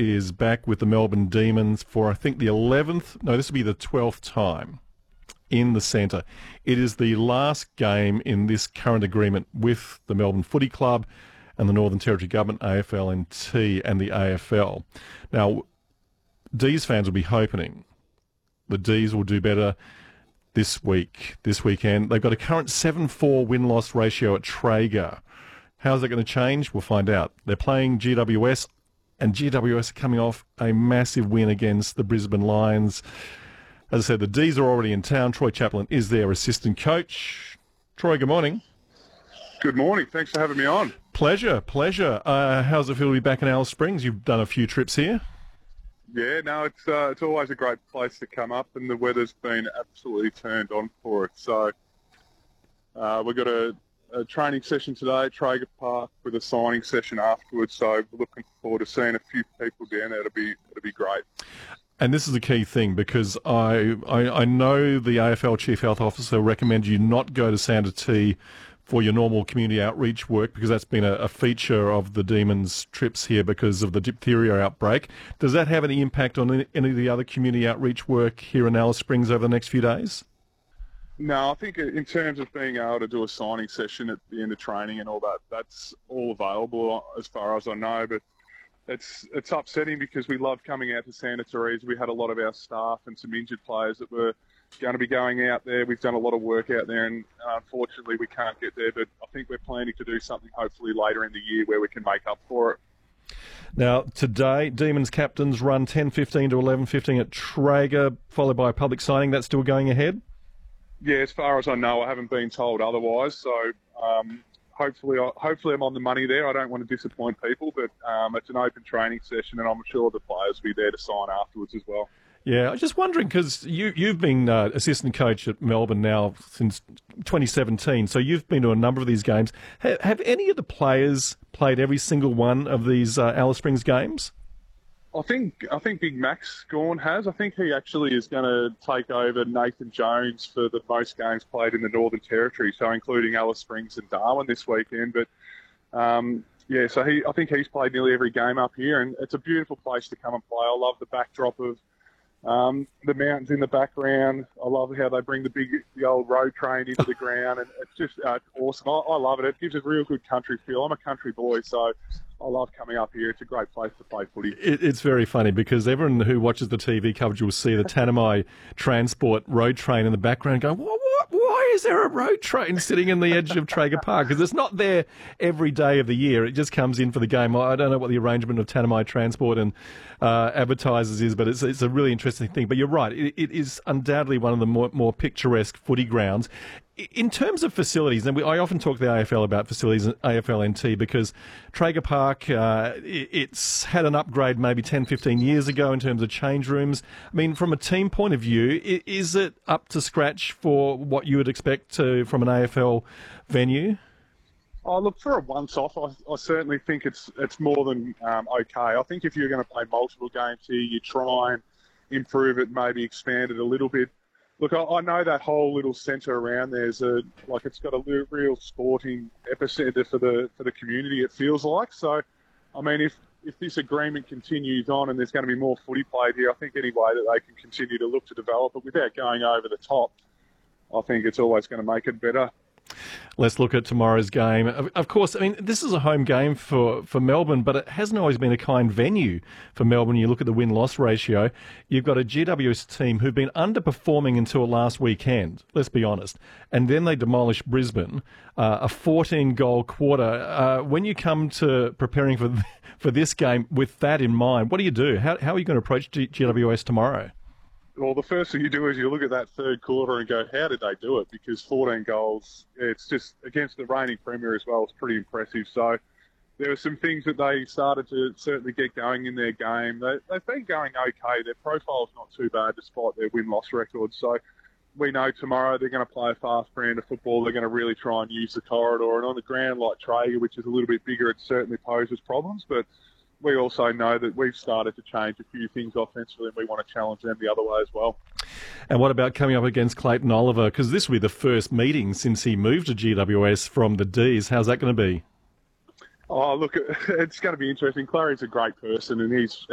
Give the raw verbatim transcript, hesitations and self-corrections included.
is back with the Melbourne Demons for, I think, the eleventh, no, this will be the twelfth time in the centre. It is the last game in this current agreement with the Melbourne Footy Club and the Northern Territory Government, A F L N T and the A F L. Now, D's fans will be hoping the D's will do better this week, this weekend. They've got a current seven four win-loss ratio at Traeger. How's that going to change? We'll find out. They're playing G W S, and G W S are coming off a massive win against the Brisbane Lions. As I said, the D's are already in town. Troy Chaplin is their assistant coach. Troy, good morning. Good morning. Thanks for having me on. Pleasure, pleasure. Uh, how's it feel to be back in Alice Springs? You've done a few trips here. Yeah, no, it's uh, it's always a great place to come up, and the weather's been absolutely turned on for it. So uh, we've got a, a training session today at Traeger Park with a signing session afterwards. So we're looking forward to seeing a few people down there. It'll be it'll be great. And this is the key thing, because I, I I know the A F L Chief Health Officer recommended you not go to Santa T for your normal community outreach work, because that's been a, a feature of the Demons' trips here because of the diphtheria outbreak. Does that have any impact on any, any of the other community outreach work here in Alice Springs over the next few days? No, I think in terms of being able to do a signing session at the end of training and all that, that's all available as far as I know. But it's it's upsetting because we love coming out to Santa Teresa. We had a lot of our staff and some injured players that were going to be going out there. We've done a lot of work out there, and uh, unfortunately we can't get there, but I think we're planning to do something hopefully later in the year where we can make up for it. Now, today, Demons captains run ten fifteen to eleven fifteen at Traeger, followed by a public signing. That's still going ahead? Yeah, as far as I know, I haven't been told otherwise, so um, hopefully, I, hopefully I'm on the money there. I don't want to disappoint people, but um, it's an open training session, and I'm sure the players will be there to sign afterwards as well. Yeah, I was just wondering, because you, you've been uh, assistant coach at Melbourne now since twenty seventeen, so you've been to a number of these games. Have, have any of the players played every single one of these uh, Alice Springs games? I think I think Big Max Gorn has. I think he actually is going to take over Nathan Jones for the most games played in the Northern Territory, so including Alice Springs and Darwin this weekend. But um, yeah, so he I think he's played nearly every game up here, and it's a beautiful place to come and play. I love the backdrop of Um, the mountains in the background. I love how they bring the big, the old road train into the ground, and it's just uh, awesome. I, I love it. It gives a real good country feel. I'm a country boy, so I love coming up here. It's a great place to play footy. It, it's very funny because everyone who watches the T V coverage will see the Tanami Transport road train in the background going, what, what, why is there a road train sitting in the edge of Traeger Park? Because it's not there every day of the year. It just comes in for the game. I don't know what the arrangement of Tanami Transport and uh, advertisers is, but it's, it's a really interesting thing. But you're right. It, it is undoubtedly one of the more, more picturesque footy grounds. In terms of facilities, and we, I often talk to the A F L about facilities and A F L N T because Traeger Park, uh, it, it's had an upgrade maybe ten, fifteen years ago in terms of change rooms. I mean, from a team point of view, is it up to scratch for what you would expect to, from an A F L venue? Oh, look, for a once-off, I, I certainly think it's it's more than um, okay. I think if you're going to play multiple games here, you try and improve it, maybe expand it a little bit. Look, I, I know that whole little centre around there's a like it's got a real sporting epicenter for the for the community. It feels like so. I mean, if if this agreement continues on and there's going to be more footy played here, I think any way that they can continue to look to develop it without going over the top, I think it's always going to make it better. Let's look at tomorrow's game. Of course, I mean, this is a home game for, for Melbourne, but it hasn't always been a kind venue for Melbourne. You look at the win-loss ratio. You've got a G W S team who've been underperforming until last weekend, let's be honest. And then they demolished Brisbane, uh, a fourteen-goal quarter. Uh, when you come to preparing for for this game with that in mind, what do you do? How, how are you going to approach G- GWS tomorrow? Well, the first thing you do is you look at that third quarter and go, how did they do it? Because fourteen goals, it's just against the reigning premier as well. It's pretty impressive. So there were some things that they started to certainly get going in their game. They, they've been going okay. Their profile's not too bad despite their win-loss record. So we know tomorrow they're going to play a fast brand of football. They're going to really try and use the corridor. And on the ground like Traeger, which is a little bit bigger, it certainly poses problems. But we also know that we've started to change a few things offensively, and we want to challenge them the other way as well. And what about coming up against Clayton Oliver? Because this will be the first meeting since he moved to G W S from the D's. How's that going to be? Oh, look, it's going to be interesting. Clary's a great person, and he's